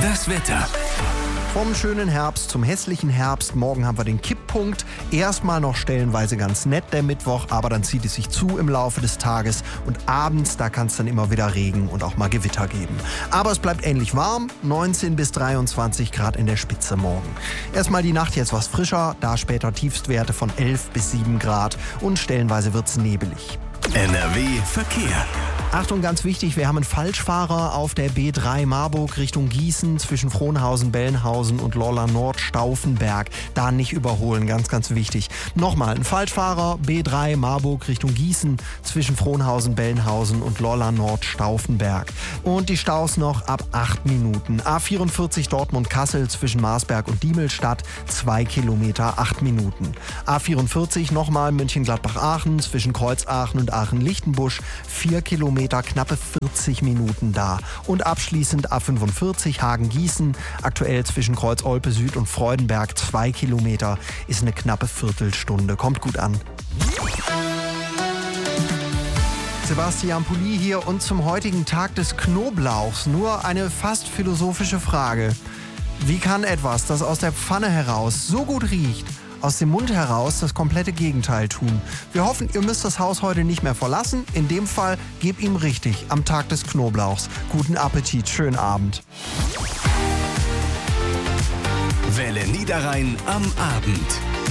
Das Wetter. Vom schönen Herbst zum hässlichen Herbst. Morgen haben wir den Kipppunkt. Erstmal noch stellenweise ganz nett der Mittwoch, aber dann zieht es sich zu im Laufe des Tages. Und abends, da kann es dann immer wieder Regen und auch mal Gewitter geben. Aber es bleibt ähnlich warm, 19 bis 23 Grad in der Spitze morgen. Erstmal die Nacht jetzt was frischer, da später Tiefstwerte von 11 bis 7 Grad und stellenweise wird es nebelig. NRW Verkehr. Achtung, ganz wichtig, wir haben einen Falschfahrer auf der B3 Marburg Richtung Gießen zwischen Frohnhausen, Bellenhausen und Lorla Nord Stauffenberg. Da nicht überholen, ganz, ganz wichtig. Nochmal, ein Falschfahrer B3 Marburg Richtung Gießen zwischen Frohnhausen, Bellenhausen und Lorla Nord Stauffenberg. Und die Staus noch ab 8 Minuten. A44 Dortmund-Kassel zwischen Marsberg und Diemelstadt 2 Kilometer, 8 Minuten. A44 nochmal München-Gladbach-Aachen zwischen Kreuzaachen und Aachen-Lichtenbusch 4 Kilometer, knappe 40 Minuten da. Und abschließend A45 Hagen-Gießen, aktuell zwischen Kreuz-Olpe Süd und Freudenberg 2 Kilometer, ist eine knappe Viertelstunde. Kommt gut an. Sebastian Pulli hier und zum heutigen Tag des Knoblauchs nur eine fast philosophische Frage. Wie kann etwas, das aus der Pfanne heraus so gut riecht, aus dem Mund heraus das komplette Gegenteil tun? Wir hoffen, ihr müsst das Haus heute nicht mehr verlassen. In dem Fall, gebt ihm richtig am Tag des Knoblauchs. Guten Appetit, schönen Abend. Welle Niederrhein am Abend.